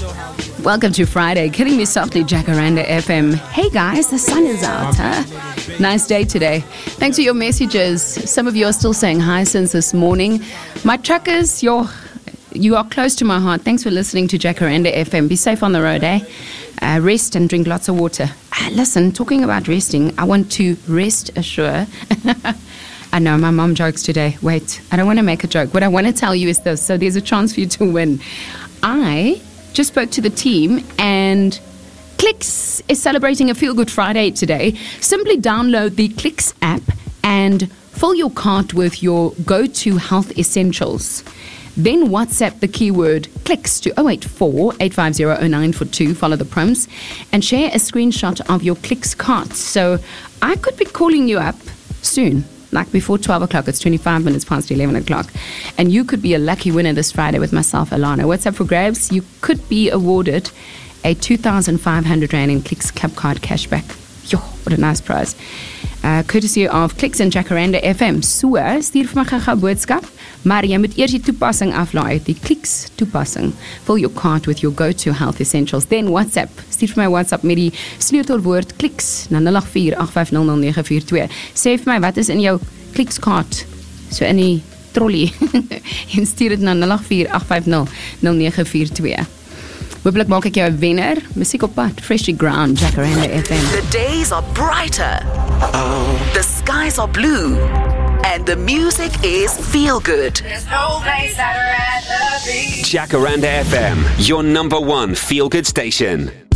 Welcome to Friday. Killing Me Softly, Jacaranda FM. Hey guys, the sun is out, huh? Nice day today. Thanks for your messages. Some of you are still saying hi since this morning. My truckers, you are close to my heart. Thanks for listening to Jacaranda FM. Be safe on the road, eh? Rest and drink lots of water. Listen, talking about resting, I want to rest assure. I know, my mom jokes today. Wait, I don't want to make a joke. What I want to tell you is this. So there's a chance for you to win. I just spoke to the team, and Clicks is celebrating a Feel Good Friday today. Simply download the Clicks app and fill your cart with your go-to health essentials. Then WhatsApp the keyword Clicks to 084-850-0942. Follow the prompts and share a screenshot of your Clicks cart. So I could be calling you up soon, like before 12 o'clock. It's 25 minutes past 11 o'clock. And you could be a lucky winner this Friday with myself, Alana. What's up for grabs? You could be awarded a 2,500 Rand in Clicks Club Card cashback. Yo, what a nice prize. Courtesy of Clicks en Jacaranda FM. So, stuur vir my gou boodskap. Maar jy moet eers die toepassing aflaai, die Clicks toepassing. Fill your cart with your go-to health essentials. Then WhatsApp. Stuur vir my WhatsApp met die sleutelwoord Clicks na 084-850-0942. Sê vir my, wat is in jou Clicks kaart? So in die trolley. En stuur dit na 084-850-0942. Hopelijk maak ek jou 'n wenner. Musiek op pad, Freshly Ground, Jacaranda FM. The days are brighter. The skies are blue. And the music is feel good. There's no place I'd rather be. Jacaranda FM, your number one feel good station.